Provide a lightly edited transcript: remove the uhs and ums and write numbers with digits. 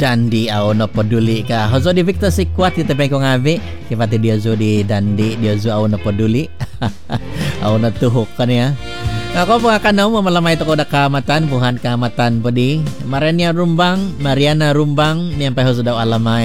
Dandi au no peduli ka. Hozo di Victor si kuat kita peko ngabe. Kipati dia zo di Dandi dia zo au no peduli. Au no tuhuk kan ya. Ako po akan mo malamay to ko da kamatan buhan kamatan podi. Mariana Rumbang, Mariana Rumbang niyan pa hozo daw alamay.